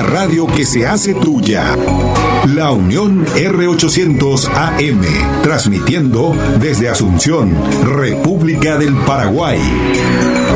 la radio que se hace tuya. La Unión R800 AM, transmitiendo desde Asunción, República del Paraguay.